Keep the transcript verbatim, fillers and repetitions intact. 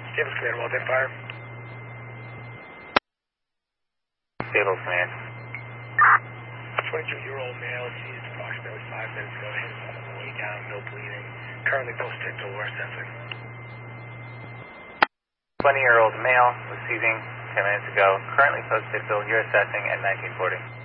Stables Command, well done, fire. Stables Command. twenty-two-year-old male, seized approximately five minutes ago, hit on the way down, no bleeding. Currently post-tictal, we're assessing. twenty-year-old male was seizing ten minutes ago, currently post-tictal, you're assessing at nineteen forty.